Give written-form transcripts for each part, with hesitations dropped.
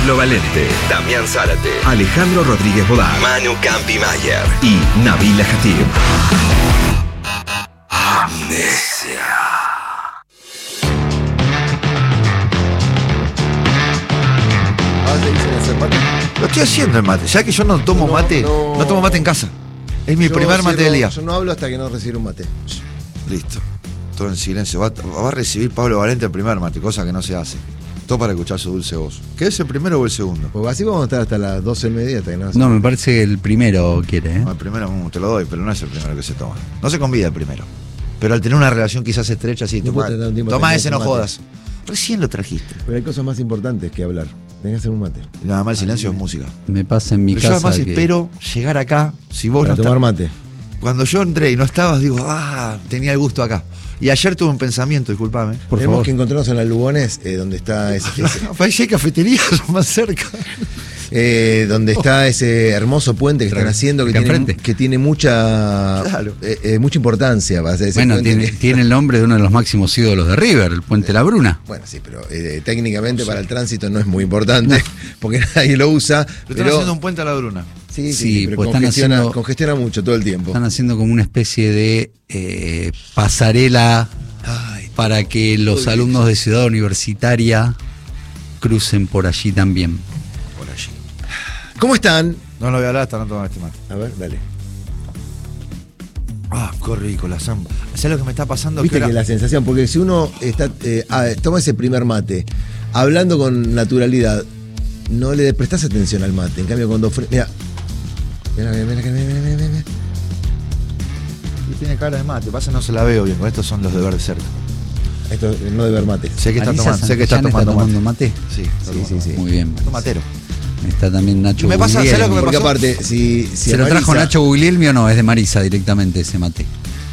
Pablo Valente, Damián Zárate, Alejandro Rodríguez Bodar, Manu Campi-Mayer y Nabila Jatib. Amnesia. Lo estoy haciendo el mate. Ya que yo no tomo mate, no tomo mate en casa. Es mi primer mate del día. Yo no hablo hasta que no reciba un mate. Listo. Todo en silencio. Va a recibir Pablo Valente el primer mate, cosa que no se hace. Todo para escuchar su dulce voz. ¿Qué es el primero o el segundo? Pues así vamos a estar hasta las 12 del mediodía. Hasta que No, me parece que el primero quiere, ¿eh? No, el primero te lo doy, pero no es el primero que se toma. No se convida el primero. Pero al tener una relación quizás estrecha, sí, No puedo tener un tiempo toma de ese, no mate. jodas. Recién lo trajiste. Pero hay cosas más importantes que hablar. Tenés que hacer un mate. Y nada más el silencio es música. Me pasa en mi Pero yo casa. además espero llegar acá. Si vos Para no tomar estás- mate. Cuando yo entré y no estabas, digo, tenía el gusto acá. Y ayer tuve un pensamiento, disculpame. Por Tenemos favor. que encontrarnos en las Lugones, donde está ese, Parece que hay cafeterías más cerca. donde está ese hermoso puente que están haciendo, acá enfrente. que tiene mucha Claro. mucha importancia. Va a ser ese Bueno, puente tiene, que- tiene el nombre de uno de los máximos ídolos de River, el Puente La Bruna. Bueno, sí, pero técnicamente para el tránsito no es muy importante, porque nadie lo usa. Pero están haciendo un puente a la Bruna. Sí, pero pues están congestiona mucho todo el tiempo. Están haciendo como una especie de pasarela para que los alumnos de Ciudad Universitaria crucen por allí también. Por allí. ¿Cómo están? No lo voy a hablar hasta no tomar este mate. A ver, dale. Qué rico la samba. ¿Sabes lo que me está pasando? Viste que ahora- la sensación, porque si uno está toma ese primer mate, hablando con naturalidad, no le prestás atención al mate. En cambio, cuando... Mira. Y tiene cara de mate. Pasa no se la veo bien. Con estos son los de verde cerca. Esto no de ver mate. Sé que está Marisa tomando, sé que está Santillán tomando mate. mate. Sí, está tomando sí. Muy bien. mate. Tomatero. Está también Nacho Me pasa, ¿sabes lo que me Porque pasó? aparte, si ¿Se lo trajo Marisa- Nacho Guglielmi o no? Es de Marisa directamente ese mate.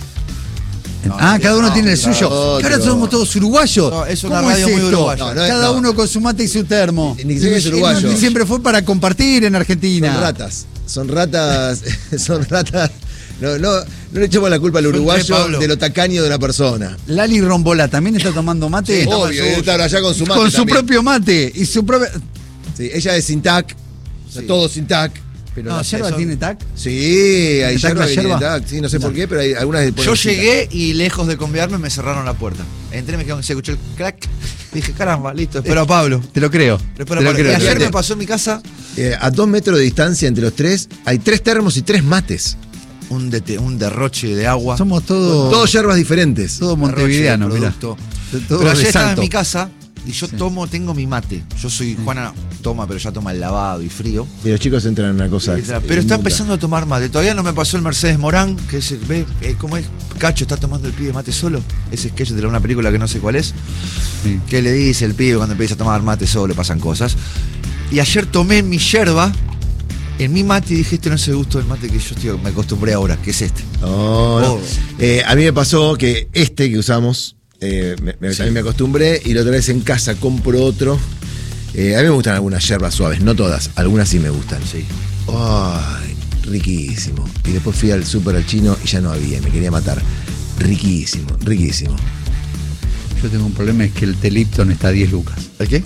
No, Cada uno no, tiene el claro, suyo. Que ahora otro. somos todos uruguayos. No, es una ¿Cómo radio muy esto? uruguaya. No, Cada no. uno con su mate y su termo. Ni siquiera es uruguayo. Y siempre fue para compartir en Argentina. Son ratas. Son ratas. No le echemos la culpa al Son uruguayo tres, Pablo. de lo tacaño de una persona. Lali Rombola también está tomando mate. Sí, Obvio, debe estar allá con su mate. Con su también. propio mate y su propia. Sí, ella es sin tac. Sí. Todo sin tac. Pero No, la yerba son- tiene tac. Sí, hay ¿Tac la yerba que tiene yerba? tac. Sí, no sé por qué, pero hay algunas que Yo ponen sin llegué y lejos de convidarme me cerraron la puerta. Entré, se escuchó el crack. Dije, caramba, listo, espero a Pablo. Te lo creo. Espero Te a lo Pablo. Y creo. ayer fíjate. me pasó en mi casa tac. A 2 metros de distancia entre los tres, hay 3 termos y 3 mates. un derroche de agua. Somos todos. Todos yerbas diferentes. Todo derroche de montevideano, mirá. producto. Todo Pero de ayer estaba en Salto. mi casa y yo tengo mi mate. Yo soy, Juana toma, pero ya toma el lavado y frío. Y los chicos entran en una cosa. Pero está inmunda. empezando a tomar mate. Todavía no me pasó el Mercedes Morán, que es el, ¿cómo es? Cacho está tomando el pibe mate solo. Ese sketch de una película que no sé cuál es. Sí. Que le dice el pibe cuando empieza a tomar mate solo, pasan cosas. Y ayer tomé mi yerba en mi mate y dije, este no es el gusto del mate que yo me acostumbré ahora, que es este. No. A mí me pasó que este que usamos, también me acostumbré y la otra vez en casa compro otro. A mí me gustan algunas yerbas suaves, no todas, algunas sí me gustan. Sí. Ay, riquísimo. Y después fui al súper al chino y ya no había, me quería matar. Riquísimo, riquísimo. Yo tengo un problema, es que el té Lipton está a 10 lucas. ¿El qué?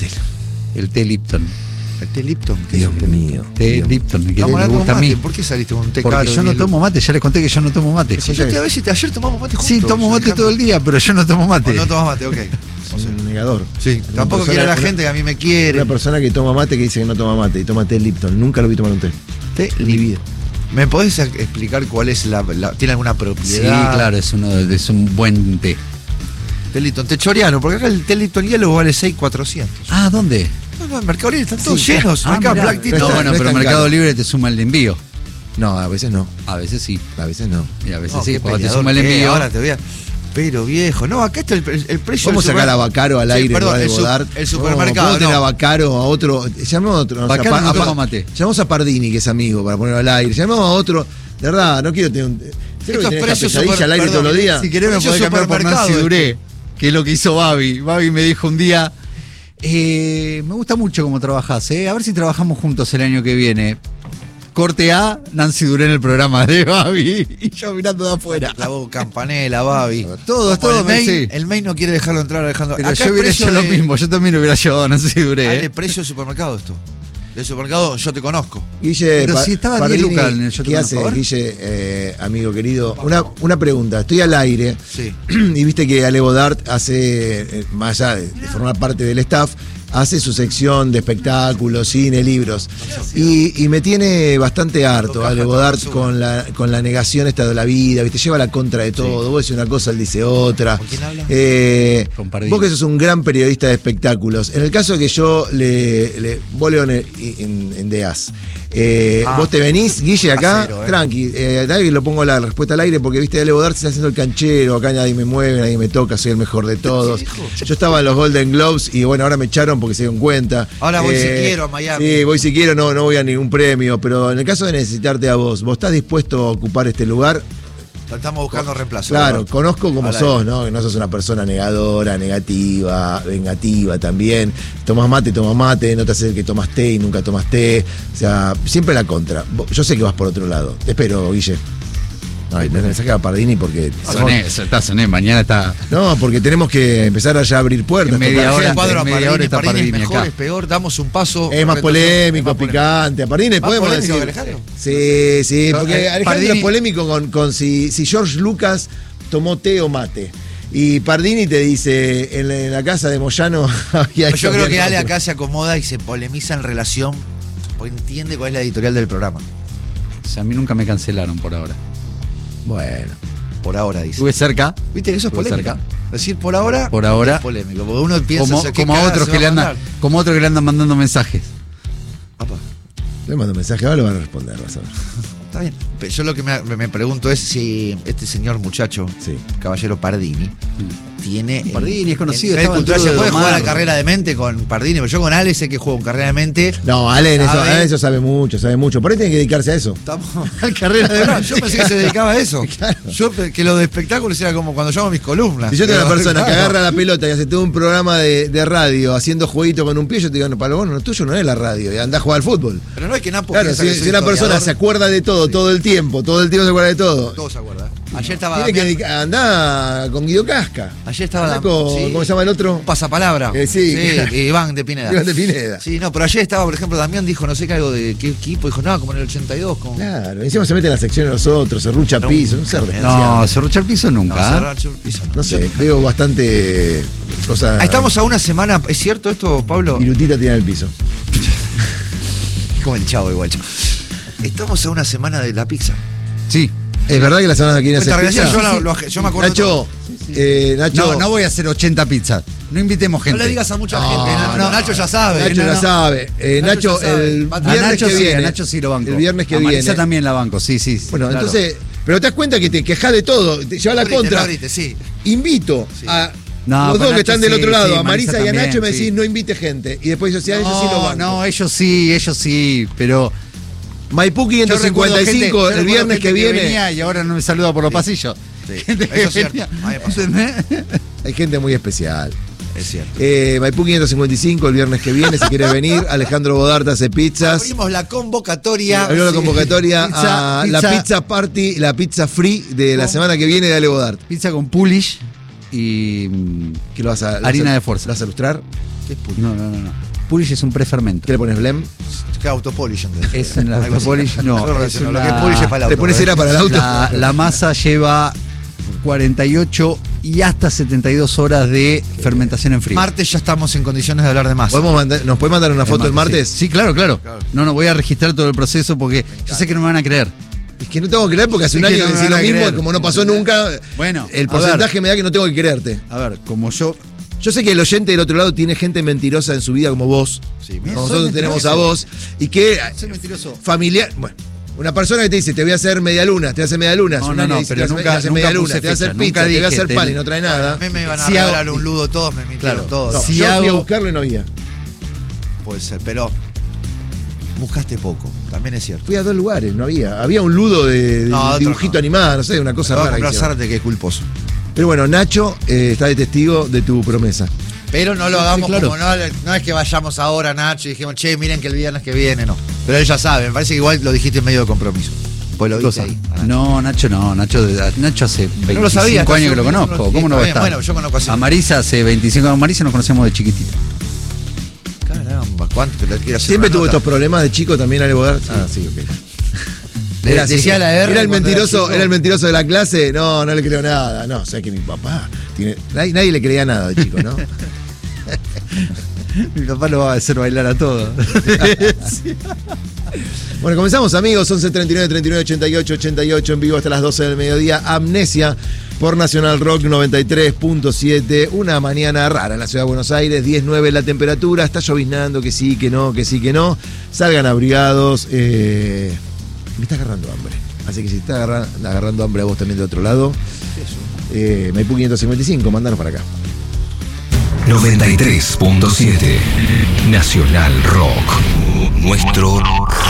El té Lipton. El té Lipton. Dios mío. Té Dios. Lipton, que Estamos me hablando gusta a de mí. mate. ¿Por qué saliste con un té Porque caro? yo no tomo mate, ya les conté que yo no tomo mate. Sí, yo te a ver si ayer tomamos mate juntos. Sí, tomo mate todo el día, pero yo no tomo mate. No tomas mate, ok. Es un negador. Sí, Una tampoco persona- quiere a la una- gente que a mí me quiere. Una persona que toma mate que dice que no toma mate y toma té Lipton. Nunca lo vi tomar un té. Té Lipton. ¿Me podés explicar cuál es tiene alguna Sí, propiedad? claro, es un buen té. Té Lipton, té choreano, porque acá el té Lipton hielo vale 6.400. Ah, ¿dónde? No, en Mercado Libre están todos Sí, llenos. Ah, Mercado mirá. Black Tea, No No, está- bueno, no es pero tan Mercado caro. Libre te suma el envío. No, a veces no. A veces sí. A veces no. Y a veces No, sí, qué cuando te peleador suma el que es, envío. ahora te voy a... Pero viejo, no, acá está el precio. Vamos a del sacar a super- Bacaro al Sí, aire en perdón, lugar de el Bodar. el supermercado. No, tener a No, Bacaro a otro. Llamemos a otro. Bacaro no toma mate. Llamamos a Pardini, que es amigo, para ponerlo al aire. Llamemos a otro. De verdad, no quiero tener un. ¿Sabes que Estos tenés precios esta pesadilla al aire perdón, todos los días? Si querés me Precio podés cambiar por supermercado, Nancy Duré, que es lo que hizo Babi. Babi me dijo un día, me gusta mucho cómo trabajás, a ver si trabajamos juntos el año que viene. corte A, Nancy Duré en el programa de Babi y yo mirando de afuera. Clavó Campanella, Babi. Todo, sí. El mail no quiere dejarlo entrar, Alejandro. Pero Acá yo hubiera hecho lo mismo, yo también hubiera llevado a Nancy Duré. ¿Hay precio de supermercado esto? De supermercado yo te conozco. Guille, Pero si estaba 10 Pardini, lucas en el Yo te ¿qué conozco, hace, a ver? Guille, amigo querido? Una pregunta. Estoy al aire Sí. y viste que Ale Bodart hace, más allá de formar parte del staff, hace su sección de espectáculos, cine, libros. Y me tiene bastante harto Ale Bodart con la negación esta de la vida, ¿viste? Lleva la contra de todo. Vos decís una cosa, él dice otra. ¿Con quién habla? Con Pardini. Vos que sos un gran periodista de espectáculos. En el caso de que yo vos leo en DEAS. Vos te venís, Guille, acá, Casero, tranqui. Dale que lo pongo la respuesta al aire porque viste, Ale Bodart se está haciendo el canchero. Acá nadie me mueve, nadie me toca, soy el mejor de todos. Yo estaba en los Golden Globes y bueno, ahora me echaron porque se dieron cuenta. Ahora voy si quiero a Miami. Sí, voy si quiero, no voy a ningún premio. Pero en el caso de necesitarte a vos estás dispuesto a ocupar este lugar? Estamos buscando reemplazo. Claro, ¿verdad? conozco como Al sos, aire. ¿no? Que no sos una persona negadora, negativa, vengativa también. Tomás mate, no te haces el que tomas té y nunca tomas té. O sea, siempre la contra. Yo sé que vas por otro lado. Te espero, Guille. Ay, me saqué a Pardini porque. Soné, mañana está. No, porque tenemos que empezar a ya abrir puertas. En media tocar hora, El gente. cuadro a en media hora está Pardini es Pardini mejor, acá. es peor, damos un paso. Es más polémico, Es más picante. A Pardini ¿Más podemos polémico decir. que Alejandro? Sí, porque Alejandro Pardini- es polémico con si George Lucas tomó té o mate. Y Pardini te dice, en la casa de Moyano había. Yo creo que Ale acá se acomoda y se polemiza en relación, porque entiende cuál es la editorial del programa. O sea, a mí nunca me cancelaron por ahora. Bueno. Por ahora, dice. Estuve cerca. ¿Viste que eso es Estuve polémico? cerca. Decir por ahora es polémico, porque uno piensa Como, o sea, ¿qué como a cagada otros se que va le a andan, mandar? como otros que le andan mandando mensajes. Apa, Le mando un mensaje, ahora lo van a responder, vas a ver. está bien. Pero yo lo que me pregunto es si este señor muchacho, Sí. caballero Pardini, tiene. Pardini es conocido, en estaba en cultural, Duro se de puede jugar Domar. la carrera de mente con Pardini, pero yo con Ale sé que juego en carrera de mente. No, Ale en Sabe. eso sabe mucho. Por ahí tiene que dedicarse a eso. Estamos en carrera de mente. Yo pensé que se dedicaba a eso. Yo que lo de espectáculos era como cuando yo hago mis columnas. Si yo tengo una Pero, persona que claro. agarra la pelota y hace todo un programa de radio haciendo jueguito con un pie, yo te digo, no, Pablo, bueno, lo tuyo no es la radio, y andá a jugar al fútbol. Pero no es que Napo Claro, piensa si que soy una persona historiador. se acuerda de todo, todo el tiempo se acuerda de todo. Todos se acuerdan. Ayer estaba Tiene que Damián- andá con Guido Casca. Ayer estaba Andá Damián- con, sí. ¿cómo se llama el otro? Un pasapalabra. Sí. Iván de Pineda. Iván de Pineda. Sí, no, pero ayer estaba, por ejemplo, Damián dijo, no sé qué, algo de qué equipo, dijo, no, como en el 82, con. Claro, encima se mete en la sección de los otros, se rucha piso, un ser No, cerruchar piso No, nunca. cerrar el piso. No sé, veo bastante cosas. Ah, estamos a una semana, ¿es cierto esto, Pablo? Virutita tiene en el piso. Como el chavo igual. Estamos a una semana de la pizza. Sí. Es verdad que la semana que viene Esta hace realidad pizza. yo me acuerdo. Nacho, Nacho, No voy a hacer 80 pizzas. No invitemos No gente. le digas a mucha No, gente. no. Nacho ya sabe. Nacho ya sabe. Nacho, ya sabe. el A viernes Nacho que sí, viene. a Nacho sí lo banco. El viernes que a Marisa viene. también la banco, sí. Bueno, claro. entonces, pero te das cuenta que te quejas de todo, te lleva la No grites, contra. no grites, sí. Invito a No, los pero dos que están Nacho del sí, otro lado, sí, a Marisa Marisa y a Nacho, también, me decís, sí. no invite gente. Y después yo sí, a ellos sí lo banco. No, ellos sí, pero. Maipú Yo recuerdo 555, gente- el viernes que viene. venía y ahora no me saluda por los pasillos. Sí, Gente que eso es cierto. venía, A mí me pasó. ¿entendés? Hay gente muy especial. Es cierto. Maipú 555, el viernes que viene, si quieres venir. Alejandro Bodart hace pizzas. Abrimos la convocatoria. Abrió la Sí. convocatoria Pizza- a la pizza- pizza party, la pizza free de la Con- semana que viene de Ale Bodart. Pizza con pulish y. ¿Qué lo vas a, Harina lo vas a- de fuerza. ¿Lo vas a ilustrar? ¿Qué es pulpo? No. Pulish es un prefermento. ¿Qué le pones blem? ¿Qué autopolish? entonces? Es en la Algo así. autopolish, no, Yo es relaciono, una- Lo que es polish es para el auto. ¿Le pones cera para el auto? La masa lleva 48 y hasta 72 horas de fermentación en frío. Martes ya estamos en condiciones de hablar de más. ¿Nos puede mandar una foto el martes? Sí, claro. No, voy a registrar todo el proceso porque yo sé que no me van a creer. Es que no tengo que creer porque hace Sí un que año no que me decís van lo a mismo, creer. como no pasó nunca. Bueno, el a porcentaje ver. me da que no tengo que creerte. A ver, como yo. Yo sé que el oyente del otro lado tiene gente mentirosa en su vida como vos. Sí, Como soy nosotros tenemos mentiroso. a vos. Y que Soy mentiroso. familiar. Bueno, una persona que te dice, te voy a hacer media luna, te voy a hacer media luna. No, un no, año no, dice, pero te voy a nunca- hacer nunca media luna, puse te voy a hacer fecha, pizza, nunca te voy a dije, hacer pan y no trae A nada. mí me iban a Si regalar hago- un ludo todos, me mintieron todos. No, Si yo fui a hago- buscarlo y no había. Puede ser, pero buscaste poco, también es cierto. Fui a dos lugares, no había. Había un ludo de No, otro dibujito no. animado, no sé, una cosa Te voy a rara. que comprar hicieron. Zárate que es culposo. Pero bueno, Nacho está de testigo de tu promesa. Pero no lo hagamos claro. como no es que vayamos ahora, Nacho, y dijimos, che, miren que el viernes que viene, no. Pero él ya sabe, me parece que igual lo dijiste en medio de compromiso. Pues lo viste ahí. No, Nacho no. Nacho hace 25 No lo sabía, años que lo conozco. ¿Cómo no va a estar? Bueno, yo conozco así. A Marisa hace 25 años. Marisa nos conocemos de chiquitita. Caramba, ¿cuánto? Siempre tuvo estos problemas de chico también, Ale Bodart. Ah, sí, ok. Era, decía la R. Era el mentiroso de la clase. No le creo nada. No, o sea que mi papá tiene. Nadie le creía nada de chico, ¿no? Mi papá lo va a hacer bailar a todos. Sí. Bueno, comenzamos, amigos. 11 39 39 88 88 en vivo hasta las 12 del mediodía. Amnesia por Nacional Rock 93.7. Una mañana rara en la ciudad de Buenos Aires. 10-9 la temperatura. Está lloviznando, que sí, que no, que sí, que no. Salgan abrigados. Me está agarrando hambre. Así que si está agarrando hambre a vos también de otro lado, Maipú 555, mándanos para acá. 93.7 Nacional Rock. Nuestro